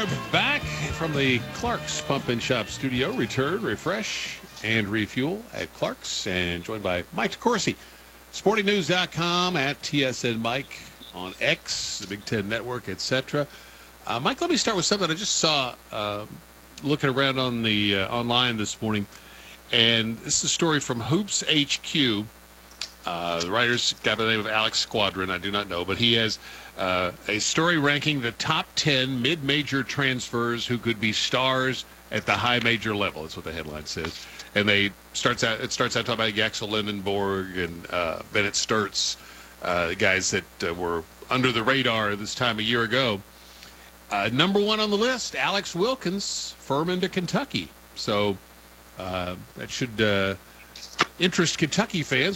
are back from the Clark's Pump and Shop studio. Return, refresh, and refuel at Clark's, and joined by Mike DeCourcy. SportingNews.com, at TSN Mike on X, the Big Ten Network, etc. Mike, let me start with something I just saw looking around on the online this morning, and this is a story from Hoops HQ. The writer's guy by the name of Alex Squadron, I do not know, but he has a story ranking the top 10 mid-major transfers who could be stars at the high major level. That's what the headline says. And it starts out talking about Yaxel Lindenborg and Bennett Sturtz, guys that were under the radar this time a year ago. Number one on the list, Alex Wilkins, Furman to Kentucky. So that should interest Kentucky fans.